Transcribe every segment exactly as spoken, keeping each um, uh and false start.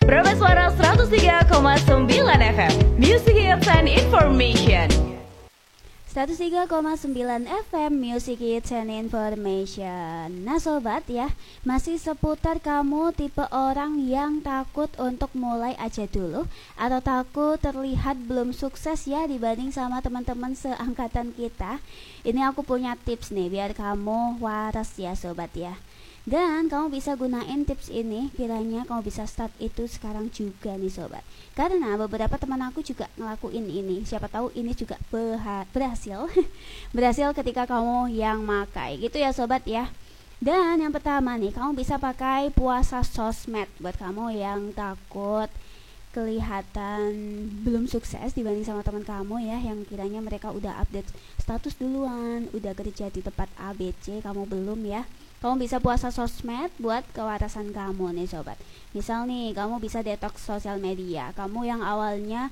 Suara seratus tiga koma sembilan F M Music Hits and Information. seratus tiga koma sembilan F M Music Hits and Information. Nah sobat ya, masih seputar kamu tipe orang yang takut untuk mulai aja dulu, atau takut terlihat belum sukses ya dibanding sama teman-teman seangkatan kita. Ini aku punya tips nih biar kamu waras ya sobat ya. Dan kamu bisa gunain tips ini, kiranya kamu bisa start itu sekarang juga nih sobat. Karena beberapa teman aku juga ngelakuin ini. Siapa tahu ini juga berhasil Berhasil ketika kamu yang makai gitu ya sobat ya. Dan yang pertama nih, kamu bisa pakai puasa sosmed. Buat kamu yang takut kelihatan belum sukses dibanding sama teman kamu ya, yang kiranya mereka udah update status duluan, udah kerja di tempat A B C, kamu belum ya. Kamu bisa puasa sosmed buat kewarasan kamu nih sobat. Misal nih, kamu bisa detox sosial media. Kamu yang awalnya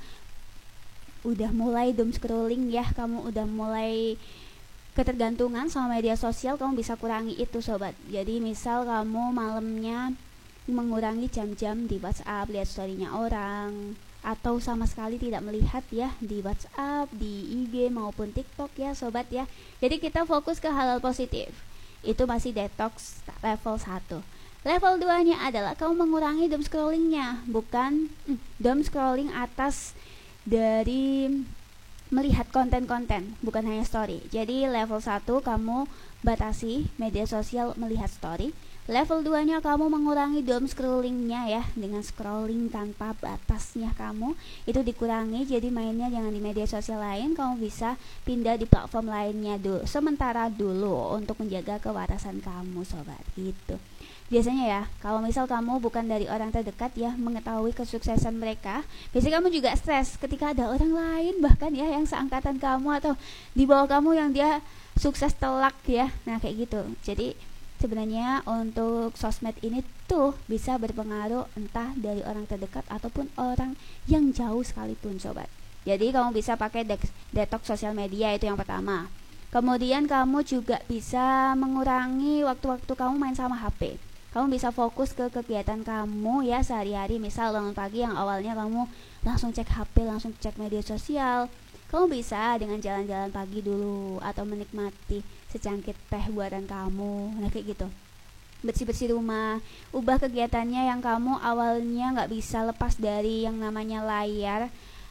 udah mulai doom scrolling ya, kamu udah mulai ketergantungan sama media sosial, kamu bisa kurangi itu sobat. Jadi misal kamu malamnya mengurangi jam-jam di WhatsApp, lihat storynya orang, atau sama sekali tidak melihat ya di WhatsApp, di I G maupun TikTok ya sobat ya. Jadi kita fokus ke hal-hal positif. Itu masih detox level satu. Level dua nya adalah kamu mengurangi doom scrollingnya. Bukan hmm, doom scrolling atas dari melihat konten-konten, bukan hanya story. Jadi level satu kamu batasi media sosial melihat story. Level dua nya kamu mengurangi doom scrollingnya ya, dengan scrolling tanpa batasnya kamu itu dikurangi. Jadi mainnya jangan di media sosial lain, kamu bisa pindah di platform lainnya dulu, sementara dulu untuk menjaga kewarasan kamu sobat gitu. Biasanya ya, kalau misal kamu bukan dari orang terdekat ya, mengetahui kesuksesan mereka, biasanya kamu juga stres ketika ada orang lain bahkan ya yang seangkatan kamu atau di bawah kamu yang dia sukses telak ya. Nah kayak gitu. Jadi sebenarnya untuk sosmed ini tuh bisa berpengaruh entah dari orang terdekat ataupun orang yang jauh sekalipun sobat. Jadi kamu bisa pakai de- detox sosial media, itu yang pertama. Kemudian kamu juga bisa mengurangi waktu-waktu kamu main sama H P. Kamu bisa fokus ke kegiatan kamu ya sehari-hari. Misal bangun pagi yang awalnya kamu langsung cek H P, langsung cek media sosial, kamu bisa dengan jalan-jalan pagi dulu atau menikmati secangkir teh buatan kamu. Nah kayak gitu, bersih-bersih rumah. Ubah kegiatannya yang kamu awalnya gak bisa lepas dari yang namanya layar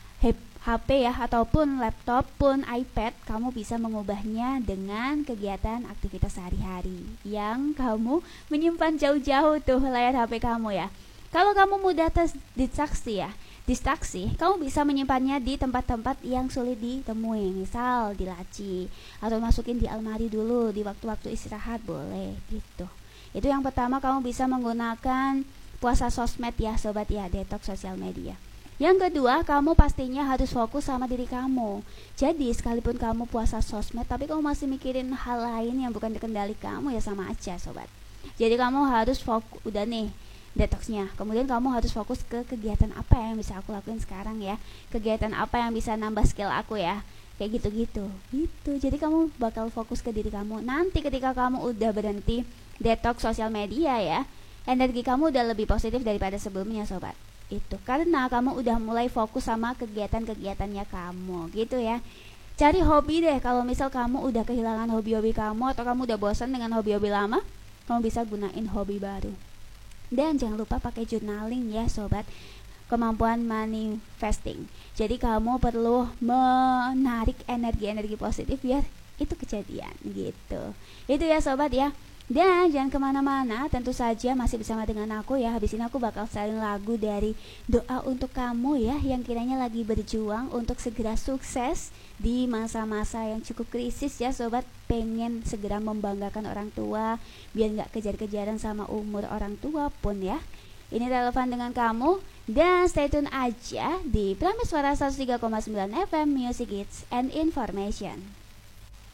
H P ya, ataupun laptop pun iPad. Kamu bisa mengubahnya dengan kegiatan aktivitas sehari-hari yang kamu menyimpan jauh-jauh tuh layar H P kamu ya. Kalau kamu mudah terdistraksi ya, distraksi, kamu bisa menyimpannya di tempat-tempat yang sulit ditemui. Misal di laci, atau masukin di almari dulu di waktu-waktu istirahat, boleh gitu. Itu yang pertama, kamu bisa menggunakan puasa sosmed ya sobat ya, detox sosial media. Yang kedua, kamu pastinya harus fokus sama diri kamu. Jadi sekalipun kamu puasa sosmed tapi kamu masih mikirin hal lain yang bukan dikendali kamu, ya sama aja sobat. Jadi kamu harus fokus, udah nih detoxnya, kemudian kamu harus fokus ke kegiatan apa yang bisa aku lakuin sekarang ya, kegiatan apa yang bisa nambah skill aku ya, kayak gitu-gitu gitu. Jadi kamu bakal fokus ke diri kamu. Nanti ketika kamu udah berhenti detox sosial media ya, energi kamu udah lebih positif daripada sebelumnya sobat. Itu karena kamu udah mulai fokus sama kegiatan-kegiatannya kamu gitu ya. Cari hobi deh. Kalau misal kamu udah kehilangan hobi-hobi kamu, atau kamu udah bosan dengan hobi-hobi lama, kamu bisa gunain hobi baru. Dan jangan lupa pakai journaling ya sobat, kemampuan manifesting. Jadi kamu perlu menarik energi-energi positif biar itu kejadian gitu. Itu ya sobat ya. Dan jangan kemana-mana, tentu saja masih bersama dengan aku ya. Habis ini aku bakal sharing lagu dari Doa Untuk Kamu ya, yang kiranya lagi berjuang untuk segera sukses di masa-masa yang cukup krisis ya sobat. Pengen segera membanggakan orang tua, biar gak kejar-kejaran sama umur orang tua pun ya. Ini relevan dengan kamu. Dan stay tune aja di Prameswara seratus tiga koma sembilan F M Music Hits and Information.